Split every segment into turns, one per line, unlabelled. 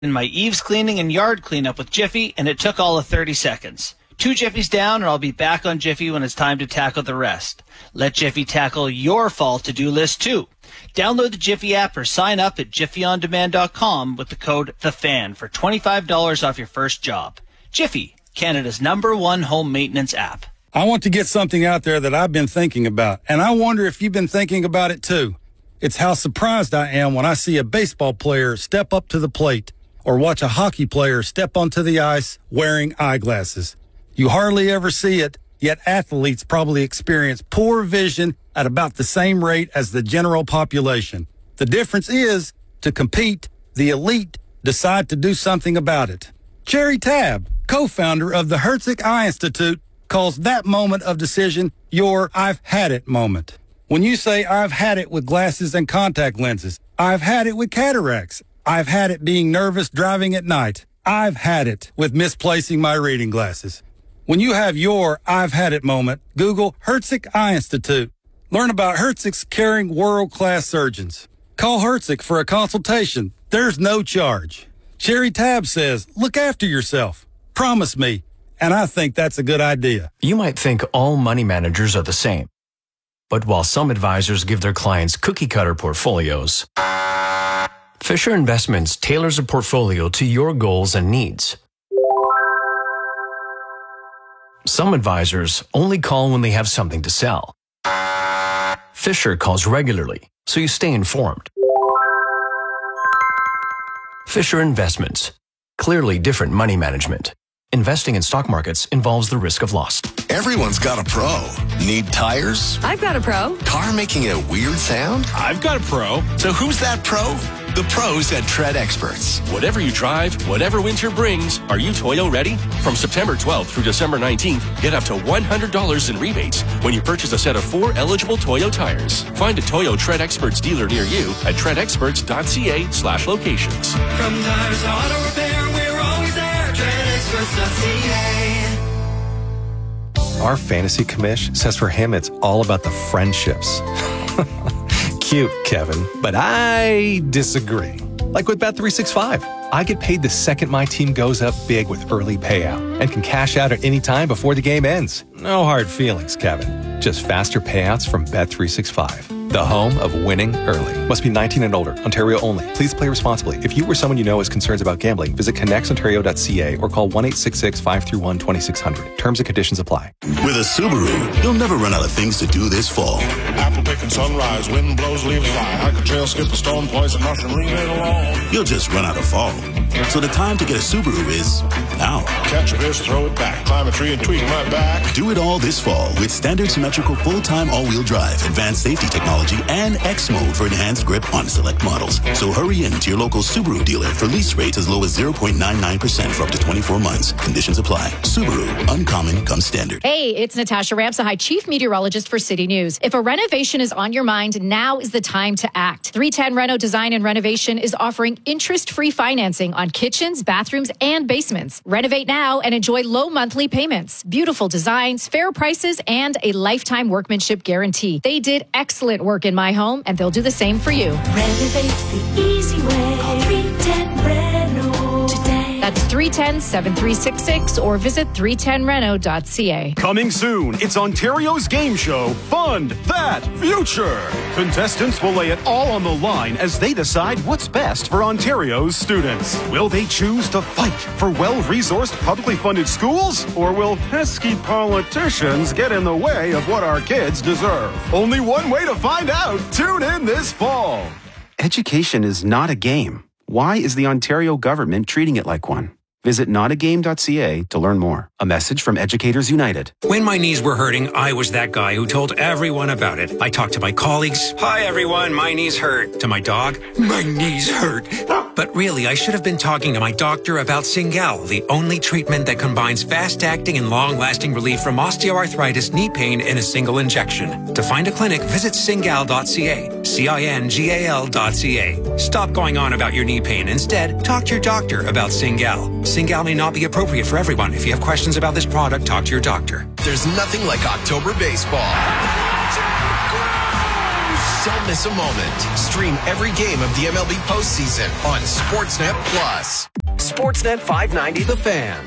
in my eaves cleaning and yard cleanup with Jiffy, and it took all of 30 seconds. 2 Jiffies down, and I'll be back on Jiffy when it's time to tackle the rest. Let Jiffy tackle your fall to-do list, too. Download the Jiffy app or sign up at jiffyondemand.com with the code THEFAN for $25 off your first job. Jiffy, Canada's #1 home maintenance app.
I want to get something out there that I've been thinking about, and I wonder if you've been thinking about it, too. It's how surprised I am when I see a baseball player step up to the plate or watch a hockey player step onto the ice wearing eyeglasses. You hardly ever see it, yet athletes probably experience poor vision at about the same rate as the general population. The difference is, to compete, the elite decide to do something about it. Cherry Tabb, co-founder of the Herzig Eye Institute, calls that moment of decision your I've had it moment. When you say I've had it with glasses and contact lenses, I've had it with cataracts, I've had it being nervous driving at night, I've had it with misplacing my reading glasses. When you have your I've had it moment, Google Herzig Eye Institute. Learn about Herzig's caring world-class surgeons. Call Herzig for a consultation. There's no charge. Cherry Tabb says, look after yourself. Promise me. And I think that's a good idea.
You might think all money managers are the same. But while some advisors give their clients cookie-cutter portfolios, Fisher Investments tailors a portfolio to your goals and needs. Some advisors only call when they have something to sell. Fisher calls regularly, so you stay informed. Fisher Investments. Clearly different money management. Investing in stock markets involves the risk of loss.
Everyone's got a pro. Need tires?
I've got a pro.
Car making a weird sound?
I've got a pro.
So who's that pro? The pros at Tread Experts.
Whatever you drive, whatever winter brings, are you Toyo ready? From September 12th through December 19th, get up to $100 in rebates when you purchase a set of 4 eligible Toyo tires. Find a Toyo Tread Experts dealer near you at treadexperts.ca/locations.
From tires to auto repair, we're always there. TreadExperts.ca.
Our fantasy commish says for him it's all about the friendships. Cute, Kevin, but I disagree. Like with Bet365, I get paid the second my team goes up big with early payout and can cash out at any time before the game ends. No hard feelings, Kevin. Just faster payouts from Bet365. The home of winning early. Must be 19 and older. Ontario only. Please play responsibly. If you or someone you know has concerns about gambling, visit connectsontario.ca or call 1-866-531-2600. Terms and conditions apply.
With a Subaru, you'll never run out of things to do this fall.
Apple picking sunrise, wind blows, leaves fly. I could trail skip a stone, poison mushroom, leave it alone.
You'll just run out of fall. So the time to get a Subaru is now.
Catch a fish, throw it back, climb a tree and tweak my back.
Do it all this fall with standard symmetrical full-time all-wheel drive, advanced safety technology, and X mode for enhanced grip on select models. So hurry in to your local Subaru dealer for lease rates as low as 0.99% for up to 24 months. Conditions apply. Subaru, uncommon comes standard.
Hey, it's Natasha Ramsahai, Chief Meteorologist for City News. If a renovation is on your mind, now is the time to act. 310 Reno Design and Renovation is offering interest-free financing on kitchens, bathrooms, and basements. Renovate now and enjoy low monthly payments, beautiful designs, fair prices, and a lifetime workmanship guarantee. They did excellent work in my home, and they'll do the same for you.
Renovate the easy way. Call 310 Reno today.
That's 310-7366 or visit 310reno.ca.
Coming soon, it's Ontario's game show, Fund That Future. Contestants will lay it all on the line as they decide what's best for Ontario's students. Will they choose to fight for well-resourced, publicly funded schools? Or will pesky politicians get in the way of what our kids deserve? Only one way to find out. Tune in this fall.
Education is not a game. Why is the Ontario government treating it like one? Visit notagame.ca to learn more. A message from Educators United.
When my knees were hurting, I was that guy who told everyone about it. I talked to my colleagues. Hi, everyone. My knees hurt. To my dog. My knees hurt. But really, I should have been talking to my doctor about Cingal, the only treatment that combines fast-acting and long-lasting relief from osteoarthritis knee pain in a single injection. To find a clinic, visit cingal.ca. CINGAL.ca. Stop going on about your knee pain. Instead, talk to your doctor about Cingal. Cingal may not be appropriate for everyone. If you have questions about this product, talk to your doctor.
There's nothing like October baseball.
Don't miss a moment. Stream every game of the MLB postseason on Sportsnet Plus. Sportsnet 590 The Fan.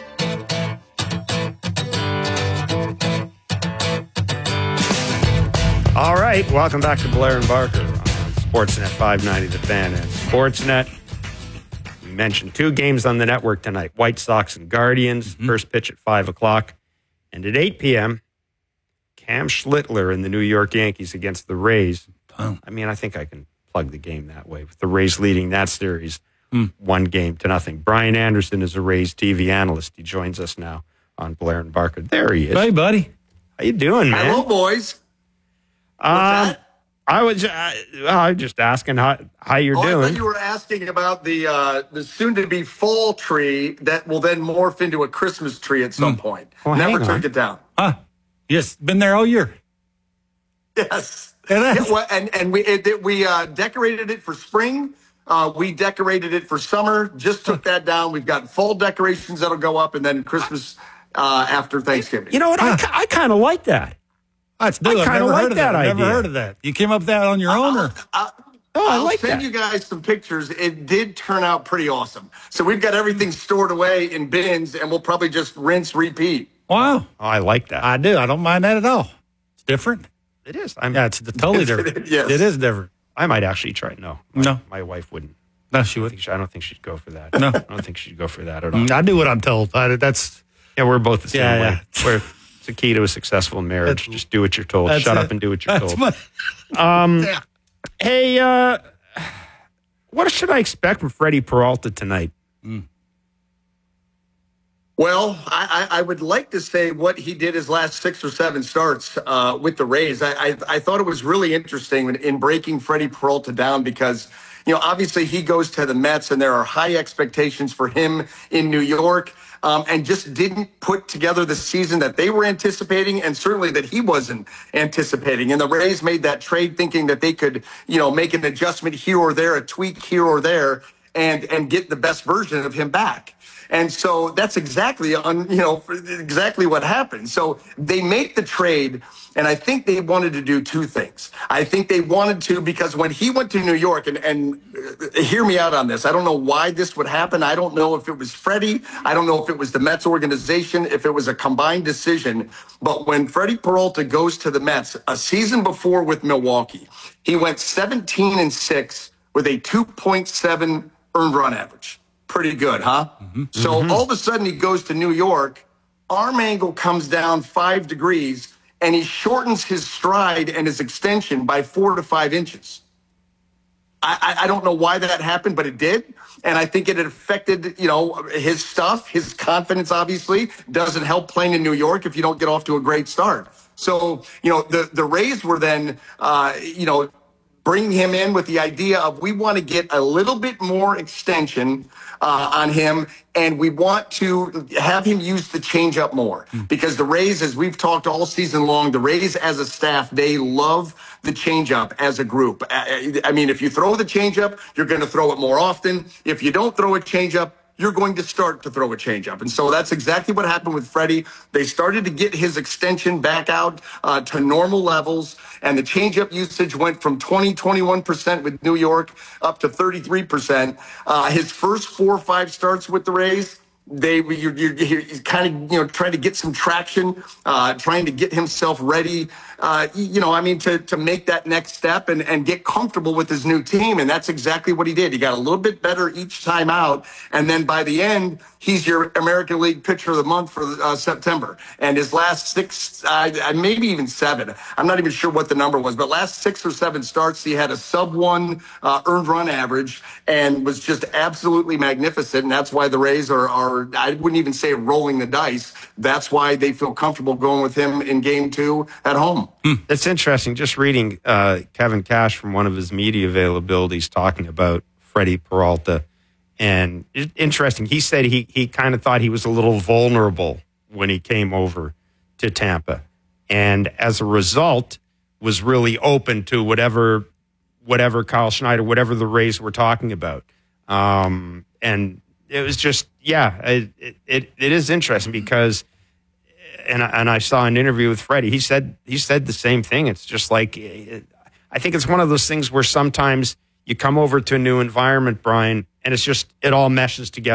All right, welcome back to Blair and Barker on Sportsnet 590 The Fan and Sportsnet. We mentioned 2 games on the network tonight, White Sox and Guardians, first pitch at 5 o'clock. And at 8 p.m., Cam Schlittler and the New York Yankees against the Rays. I mean, I think I can plug the game that way, with the Rays leading that series 1-0. Brian Anderson is a Rays TV analyst. He joins us now on Blair and Barker. There he is.
Hey, buddy.
How you doing, man?
Hello, boys.
I was just asking how you're doing.
I thought you were asking about the soon-to-be fall tree that will then morph into a Christmas tree at some point.
Well,
Never took it down.
Yes, been there all year.
Yes. And we decorated it for spring. We decorated it for summer. Just took that down. We've got fall decorations that'll go up, and then Christmas after Thanksgiving.
You know what? I kind of like that.
That's new. I've never heard of that. I've never heard of that. You came up with that on your own? Or?
I'll send you guys some pictures. It did turn out pretty awesome. So we've got everything stored away in bins, and we'll probably just rinse, repeat.
Wow.
Oh, I like that.
I do. I don't mind that at all. It's different.
It is.
It's totally different.
Yes.
It is different.
I might actually try it. No. My wife wouldn't.
No, she wouldn't.
I don't think she'd go for that.
No.
I don't think she'd go for that at all.
I do what I'm told. We're
both the same way. It's the key to a successful marriage. Just do what you're told. Shut up and do what you're told. Hey, what should I expect from Freddie Peralta tonight?
Well, I would like to say what he did his last 6 or 7 starts with the Rays. I thought it was really interesting in breaking Freddie Peralta down because, obviously he goes to the Mets and there are high expectations for him in New York. And just didn't put together the season that they were anticipating and certainly that he wasn't anticipating. And the Rays made that trade thinking that they could, make an adjustment here or there, a tweak here or there, and get the best version of him back. And so that's exactly what happened. So they make the trade, and I think they wanted to do 2 things. I think they wanted to, because when he went to New York, and hear me out on this, I don't know why this would happen. I don't know if it was Freddie. I don't know if it was the Mets organization, if it was a combined decision. But when Freddie Peralta goes to the Mets, a season before with Milwaukee, he went 17-6 with a 2.7 earned run average. Pretty good, huh? So all of a sudden he goes to New York, arm angle comes down 5 degrees, and he shortens his stride and his extension by 4 to 5 inches. I don't know why that happened, but it did. And I think it had affected, his stuff, his confidence, obviously. Doesn't help playing in New York if you don't get off to a great start. So, the Rays were then, bringing him in with the idea of we want to get a little bit more extension on him, and we want to have him use the changeup more. Because the Rays, as we've talked all season long, the Rays as a staff, they love the changeup as a group. I mean, if you throw the changeup, you're going to throw it more often. If you don't throw a changeup, you're going to start to throw a changeup. And so that's exactly what happened with Freddie. They started to get his extension back out to normal levels, and the changeup usage went from 21% with New York up to 33%. His first 4 or 5 starts with the Rays, you're kind of, trying to get some traction, trying to get himself ready, to make that next step and get comfortable with his new team. And that's exactly what he did. He got a little bit better each time out. And then by the end, he's your American League Pitcher of the Month for September. And his last 6, maybe even 7, I'm not even sure what the number was, but last 6 or 7 starts, he had a sub-1 earned run average and was just absolutely magnificent. And that's why the Rays are I wouldn't even say rolling the dice. That's why they feel comfortable going with him in game 2 at home.
That's interesting. Just reading Kevin Cash from one of his media availabilities talking about Freddie Peralta. And it's interesting. He said he kind of thought he was a little vulnerable when he came over to Tampa. And as a result, was really open to whatever Kyle Schneider, whatever the Rays were talking about. And it was just, it is interesting because, and I saw an interview with Freddie. He said the same thing. It's just like, I think it's one of those things where sometimes you come over to a new environment, Brian, and it all meshes together.